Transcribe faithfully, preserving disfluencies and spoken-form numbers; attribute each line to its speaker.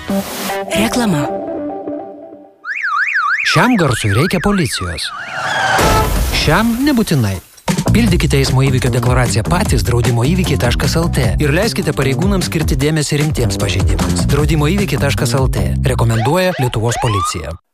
Speaker 1: Reklama.
Speaker 2: Šiam garsui reikia policijos. Šiam nebūtinai. Pildykite eismo įvykio deklaraciją patys draudimo įvykiai taškas lt ir leiskite pareigūnams skirti dėmesį rimtiems pažeidimams. draudimo įvykiai taškas lt rekomenduoja Lietuvos policija.